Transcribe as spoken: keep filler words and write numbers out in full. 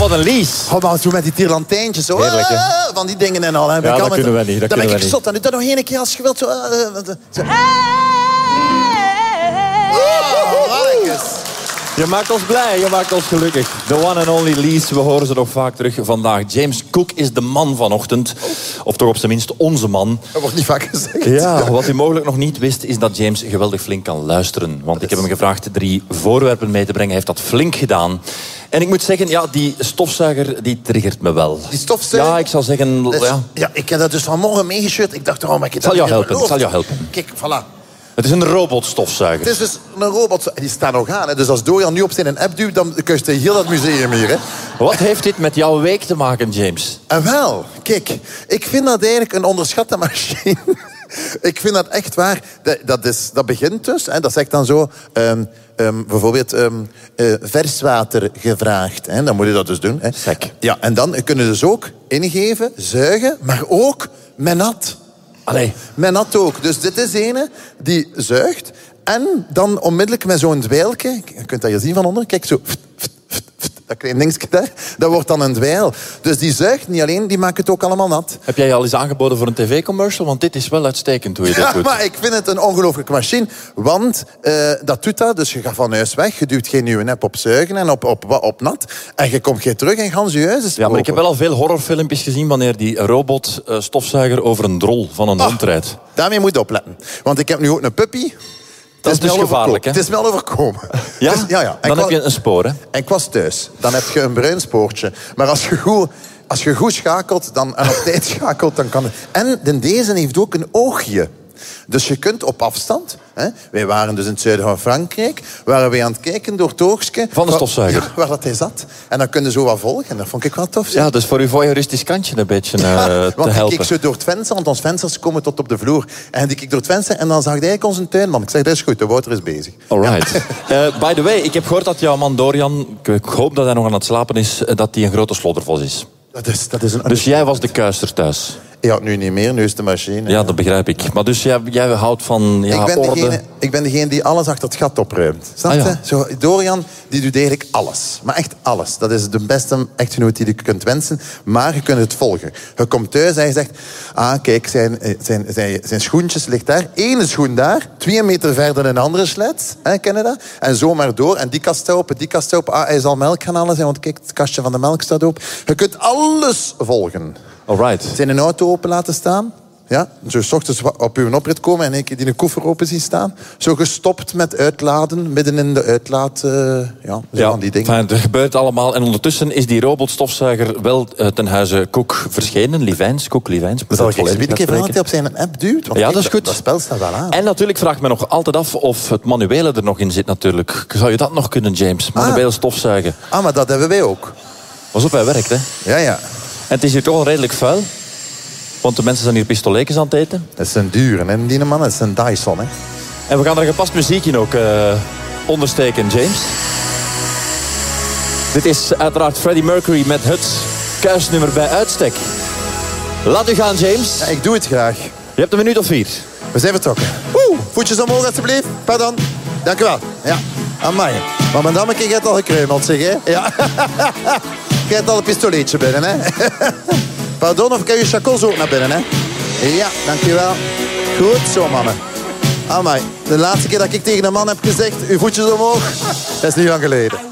wat een lease. Oh, maar zo met die tierlantijntjes. Zo, Heerlijk, hè? ah, van die dingen en al. Hè. Ja, dat met, kunnen we niet. Dat dan ben kunnen ik we zot. Dan doe dat nog één keer als je wilt. Zo, uh, zo. Oh, mannetjes. Je maakt ons blij, je maakt ons gelukkig. The one and only Lease, we horen ze nog vaak terug vandaag. James Cook is de man vanochtend. Of toch op zijn minst onze man. Dat wordt niet vaak gezegd. Ja, wat u mogelijk nog niet wist, is dat James geweldig flink kan luisteren. Want ik heb hem gevraagd drie voorwerpen mee te brengen. Hij heeft dat flink gedaan. En ik moet zeggen, ja, die stofzuiger, die triggert me wel. Die stofzuiger? Ja, ik zal zeggen... Dus, ja. ja, ik heb dat dus vanmorgen meegescheurd. Ik dacht, oh, maar ik heb Het zal dat jou niet helpen, het zal jou helpen. Kijk, voilà. Het is een robotstofzuiger. Het is dus een robot. Die staat nog aan. Hè. Dus als Dorian nu op zijn app duwt, dan kust hij heel dat museum hier. Hè. Wat heeft dit met jouw week te maken, James? En wel, kijk, ik vind dat eigenlijk een onderschatte machine. Ik vind dat echt waar. Dat, dat, is, dat begint dus, hè, dat zegt dan zo... Um, um, bijvoorbeeld um, uh, vers water gevraagd. Hè. Dan moet je dat dus doen. Hè. Sec. Ja, en dan kunnen ze dus ook ingeven, zuigen, maar ook met nat. Allee. Met nat ook. Dus dit is ene die zuigt. En dan onmiddellijk met zo'n dweilke. Je kunt dat hier zien van onder. Kijk, zo... Dat klein dingetje daar, dat wordt dan een dweil. Dus die zuigt niet alleen, die maakt het ook allemaal nat. Heb jij je al eens aangeboden voor een tv-commercial? Want dit is wel uitstekend hoe je dit Ja, doet. maar ik vind het een ongelooflijke machine. Want uh, dat doet dat. Dus je gaat van huis weg. Je duwt geen nieuwe app op zuigen en op, op, op nat. En je komt geen terug en gans je huis is Ja, maar ik heb open. wel al veel horrorfilmpjes gezien wanneer die robot-stofzuiger over een drol van een Ah, hond rijdt. Daarmee moet je opletten. Want ik heb nu ook een puppy. Dat is me dus al gevaarlijk, hè? Het is me al overkomen. Ja? Het is- ja, ja. En Dan ik heb wa- je een spoor, hè? En ik was thuis. Dan heb je een bruin spoortje. Maar als je goed, als je goed schakelt dan, en op tijd schakelt, dan kan het... En de deze heeft ook een oogje. Dus je kunt op afstand... Hè, wij waren dus in het zuiden van Frankrijk. Waren wij aan het kijken door het oogstje... Van de waar- stofzuiger. Ja, waar dat hij zat. En dan kun je zo wat volgen. En dat vond ik wel tof. zeg. Ja, dus voor uw voyeuristisch kantje een beetje uh, Ja, te want ik helpen. keek zo door het venster, want ons vensters komen tot op de vloer. En ik keek door het venster en dan zag ik eigenlijk onze tuinman. Ik zeg, dat is goed, de Wouter is bezig. Alright. Uh, by the way, ik heb gehoord dat jouw man Dorian, ik, ik hoop dat hij nog aan het slapen is, uh, dat hij een grote sloddervos is. Dat is, dat is een... Dus jij was de kuister thuis. Ja, nu niet meer, nu is de machine. Ja, dat begrijp ik. Maar dus jij, jij houdt van ja, ik, ben orde... degene, ik ben degene die alles achter het gat opruimt. Snap je? Ah, ja. Zo, Dorian, die doet eigenlijk alles. Maar echt alles. Dat is de beste echtgenoot die je kunt wensen. Maar je kunt het volgen. Je komt thuis en je zegt... Ah, kijk, zijn, zijn, zijn, zijn schoentjes ligt daar. Eén schoen daar. Twee meter verder een andere sled. Hè, ken je dat? En zo maar door. En die kast open, die kast open. Ah, hij zal melk gaan halen zijn, want kijk, het kastje van de melk staat open. Je kunt alles volgen. Alright. Zijn een auto open laten staan. Ja, zo 's ochtends op uw oprit komen en een keer die een koffer open zien staan. Zo gestopt met uitladen, midden in de uitlaat. Uh, ja, zo Ja, van die dingen. enfin, er gebeurt allemaal. En ondertussen is die robotstofzuiger wel uh, ten huize Cook verschenen. Livijns, Cook Livijns. Dat zal ik volledig eens een keer vragen dat uitspreken. hij op zijn app duwt. Want Ja, kijk, dat is goed. Dat spel staat wel aan. En natuurlijk vraag ik me nog altijd af of het manuele er nog in zit natuurlijk. Zou je dat nog kunnen, James? Manueel stofzuigen. Ah, maar dat hebben wij ook. Pas op, hij werkt, hè. Ja, ja. En het is hier toch al redelijk vuil. Want de mensen zijn hier pistoletjes aan het eten. Dat is een dure, hè, die man. Dat is een Dyson, hè. En we gaan er gepast muziekje ook uh, ondersteken, James. Dit is uiteraard Freddie Mercury met het kuisnummer bij uitstek. Laat u gaan, James. Ja, ik doe het graag. Je hebt een minuut of vier. We zijn vertrokken. Oeh, voetjes omhoog, alsjeblieft. Pardon. Dank u wel. Ja, amai. Maar madame, je hebt al gekreuneld, zeg, hè. Ja. Je hebt al een pistoletje binnen, hè. Pardon, of kan je chacos ook naar binnen, hè? Ja, dankjewel. Goed zo, mannen. Amai, de laatste keer dat ik tegen een man heb gezegd... uw voetjes omhoog, dat is niet lang geleden.